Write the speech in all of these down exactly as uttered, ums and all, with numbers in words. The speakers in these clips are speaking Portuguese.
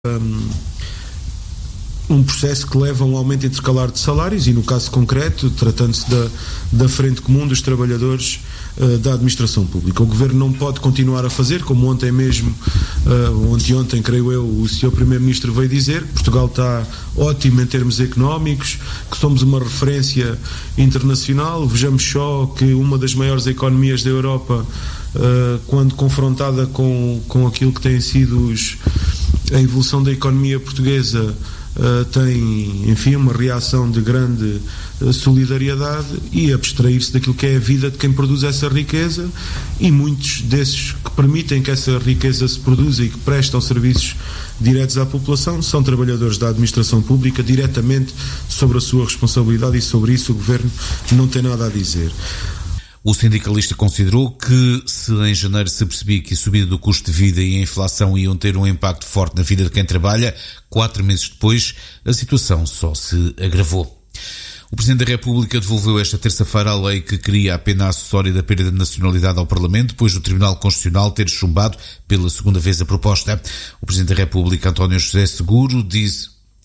um, um processo que leva a um aumento intercalar de salários e, no caso concreto, tratando-se da, da frente comum dos trabalhadores uh, da administração pública. O Governo não pode continuar a fazer, como ontem mesmo, uh, ontem, ontem, creio eu, o senhor Primeiro-Ministro veio dizer que Portugal está ótimo em termos económicos, que somos uma referência internacional. Vejamos só que uma das maiores economias da Europa, uh, quando confrontada com, com aquilo que tem sido os, a evolução da economia portuguesa, Uh, tem, enfim, uma reação de grande uh, solidariedade e abstrair-se daquilo que é a vida de quem produz essa riqueza, e muitos desses que permitem que essa riqueza se produza e que prestam serviços diretos à população são trabalhadores da administração pública, diretamente sobre a sua responsabilidade, e sobre isso o Governo não tem nada a dizer. O sindicalista considerou que, se em janeiro se percebia que a subida do custo de vida e a inflação iam ter um impacto forte na vida de quem trabalha, quatro meses depois a situação só se agravou. O Presidente da República devolveu esta terça-feira a lei que cria a pena acessória da perda de nacionalidade ao Parlamento, depois do Tribunal Constitucional ter chumbado pela segunda vez a proposta. O Presidente da República, António José Seguro, diz...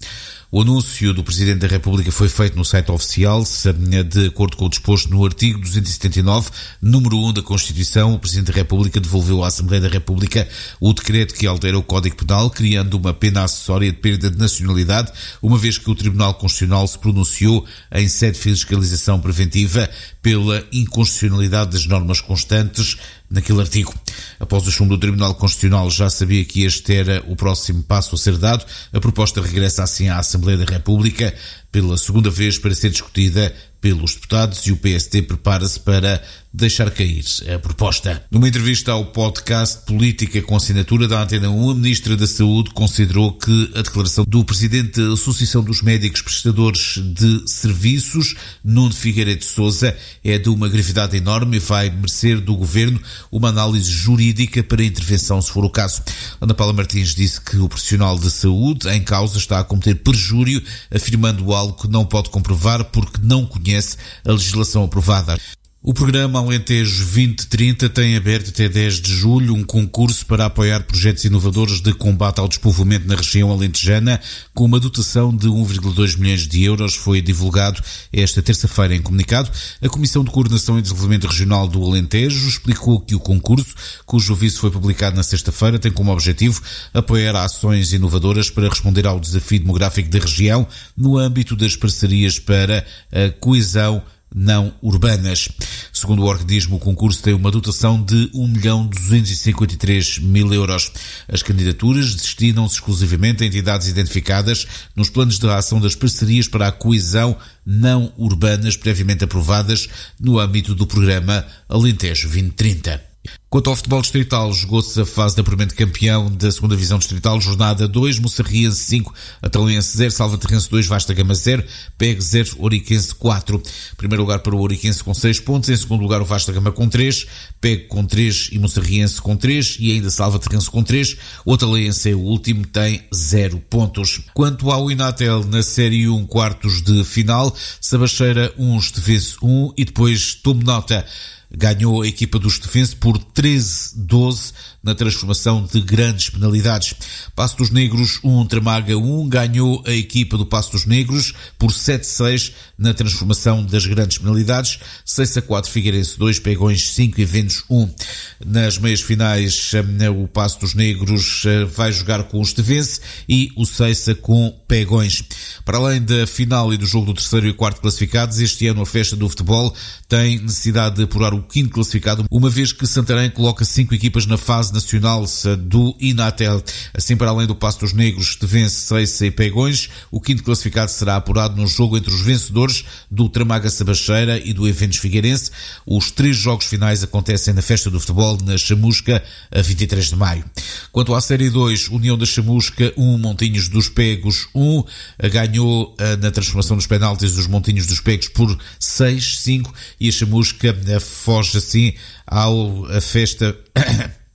O anúncio do Presidente da República foi feito no site oficial, de acordo com o disposto no artigo duzentos e setenta e nove, número um da Constituição. O Presidente da República devolveu à Assembleia da República o decreto que altera o Código Penal, criando uma pena acessória de perda de nacionalidade, uma vez que o Tribunal Constitucional se pronunciou em sede de fiscalização preventiva pela inconstitucionalidade das normas constantes naquele artigo. Após o chumbo do Tribunal Constitucional, já sabia que este era o próximo passo a ser dado. A proposta regressa assim à Assembleia da República pela segunda vez para ser discutida pelos deputados, e o P S D prepara-se para deixar cair a proposta. Numa entrevista ao podcast Política com assinatura da Antena um, a Ministra da Saúde considerou que a declaração do Presidente da Associação dos Médicos Prestadores de Serviços, Nuno Figueiredo de Sousa, é de uma gravidade enorme e vai merecer do Governo uma análise jurídica para intervenção, se for o caso. Ana Paula Martins disse que o profissional de saúde em causa está a cometer perjúrio, afirmando algo que não pode comprovar porque não conhece a legislação aprovada. O programa Alentejo vinte trinta tem aberto até dez de julho um concurso para apoiar projetos inovadores de combate ao despovoamento na região alentejana, com uma dotação de um vírgula dois milhões de euros. Foi divulgado esta terça-feira em comunicado. A Comissão de Coordenação e Desenvolvimento Regional do Alentejo explicou que o concurso, cujo aviso foi publicado na sexta-feira, tem como objetivo apoiar ações inovadoras para responder ao desafio demográfico da região no âmbito das parcerias para a coesão não urbanas. Segundo o organismo, o concurso tem uma dotação de um milhão duzentos e cinquenta e três mil euros. As candidaturas destinam-se exclusivamente a entidades identificadas nos planos de ação das parcerias para a coesão não urbanas previamente aprovadas no âmbito do programa Alentejo vinte trinta. Quanto ao futebol distrital, jogou-se a fase de apuramento de campeão da segunda divisão distrital, jornada dois, Moçarriense cinco, Atalense zero, Salvaterrense dois, Vasta Gama zero, P E G zero, Ouriquense quatro. Primeiro lugar para o Ouriquense com seis pontos, em segundo lugar o Vasta Gama com três, P E G com três e Moçarriense com três, e ainda Salvaterrense com três. O Atalense é o último, tem zero pontos. Quanto ao Inatel, na Série um, quartos de final, Sabacheira um, Estevense um, e depois tome nota, ganhou a equipa do Estevense por treze a doze na transformação de grandes penalidades. Paço dos Negros um, Tramaga um, ganhou a equipa do Paço dos Negros por sete a seis na transformação das grandes penalidades. seis a quatro Figueirense dois, Pegões cinco e Ventos um. Nas meias finais, o Paço dos Negros vai jogar com o Estevense e o Seiça com Pegões. Para além da final e do jogo do terceiro e quarto classificados, este ano a festa do futebol tem necessidade de apurar o quinto classificado, uma vez que Santarém coloca cinco equipas na fase nacional do Inatel. Assim, para além do Paço dos Negros, Estevense, Seiça e Pegões, o quinto classificado será apurado no jogo entre os vencedores do Tramaga Sabacheira e do Eventos Figueirense. Os três jogos finais acontecem na festa do futebol na Chamusca, a vinte e três de maio. Quanto à Série dois, União da Chamusca um, Montinhos dos Pegos um, ganhou na transformação dos penaltis dos Montinhos dos Pegos por seis a cinco, e a Chamusca foge assim ao a festa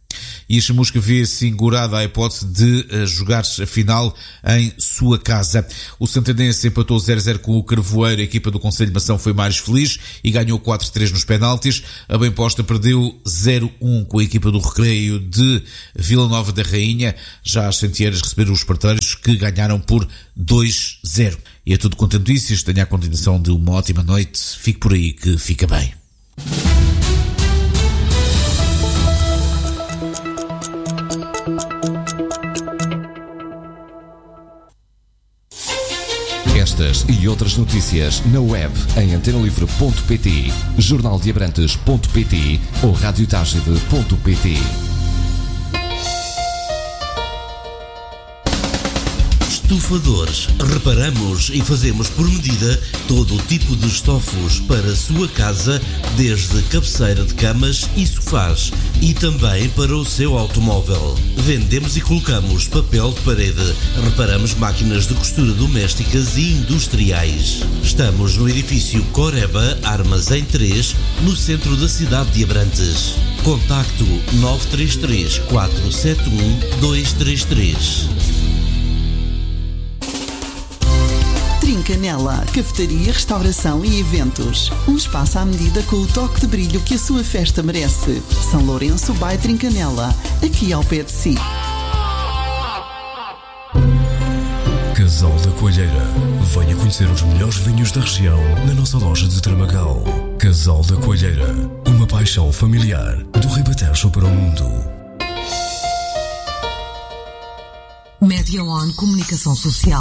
e a Chamusca vê segurada a hipótese de uh, jogar a final em sua casa. O Santandense empatou zero a zero com o Carvoeiro, a equipa do Conselho de Mação foi mais feliz e ganhou quatro a três nos penaltis. A Bem-Posta perdeu zero a um com a equipa do Recreio de Vila Nova da Rainha. Já as Santieras receberam os Parteiros, que ganharam por dois a zero. E é tudo quanto a notícias. Tenha a continuação de uma ótima noite. Fique por aí que fica bem. Estas e outras notícias na web em antena livre ponto pt, jornal de abrantes ponto pt ou rádio tagide ponto pt. Estufadores. Reparamos e fazemos por medida todo o tipo de estofos para a sua casa, desde cabeceira de camas e sofás, e também para o seu automóvel. Vendemos e colocamos papel de parede. Reparamos máquinas de costura domésticas e industriais. Estamos no edifício Coreba Armazém três, no centro da cidade de Abrantes. Contacto nove três três, quatro sete um, dois três três. Trincanela, cafetaria, restauração e eventos. Um espaço à medida com o toque de brilho que a sua festa merece. São Lourenço by Trincanela, aqui ao pé de si. Casal da Coalheira. Venha conhecer os melhores vinhos da região na nossa loja de Tramagal. Casal da Coalheira. Uma paixão familiar do Ribatejo para o mundo. Media One Comunicação Social.